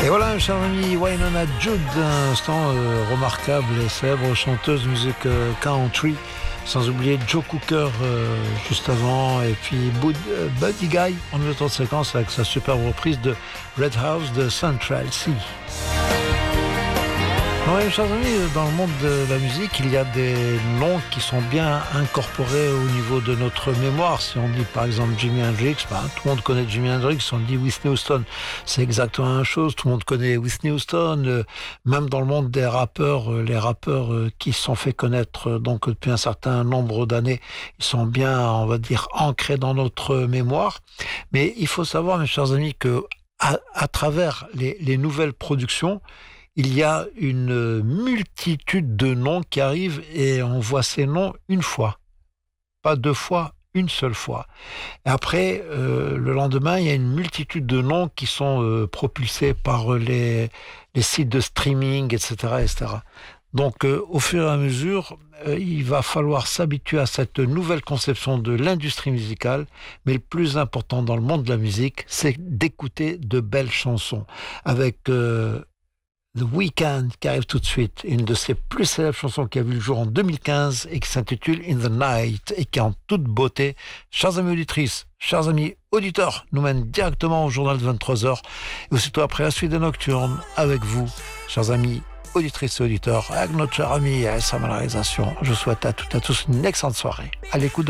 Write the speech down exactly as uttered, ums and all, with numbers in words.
Et voilà, chers amis, Wynonna Judd, un instant euh, remarquable et célèbre chanteuse de musique euh, country, sans oublier Joe Cooker euh, juste avant, et puis Bud, euh, Buddy Guy en ouverture de séquence avec sa superbe reprise de Red House de Central C. Oui, chers amis, dans le monde de la musique, il y a des noms qui sont bien incorporés au niveau de notre mémoire. Si on dit par exemple Jimi Hendrix, ben, tout le monde connaît Jimi Hendrix. Si on dit Whitney Houston, c'est exactement la même chose. Tout le monde connaît Whitney Houston. Euh, même dans le monde des rappeurs, euh, les rappeurs euh, qui se sont fait connaître euh, donc depuis un certain nombre d'années, ils sont bien, on va dire, ancrés dans notre mémoire. Mais il faut savoir, mes chers amis, que à, à travers les, les nouvelles productions, il y a une multitude de noms qui arrivent et on voit ces noms une fois, pas deux fois, une seule fois. Et après, euh, le lendemain, il y a une multitude de noms qui sont euh, propulsés par les, les sites de streaming, et cetera, et cetera. Donc, euh, au fur et à mesure, euh, il va falloir s'habituer à cette nouvelle conception de l'industrie musicale. Mais le plus important dans le monde de la musique, c'est d'écouter de belles chansons. Avec euh, The Weeknd qui arrive tout de suite, une de ses plus célèbres chansons qui a vu le jour en deux mille quinze et qui s'intitule In the Night et qui en toute beauté, chers amis auditrices, chers amis auditeurs, nous mène directement au journal de vingt-trois heures et aussitôt après la suite des Nocturnes avec vous, chers amis auditrices et auditeurs, avec notre cher ami Sam à la réalisation. Je souhaite à toutes et à tous une excellente soirée à l'écoute de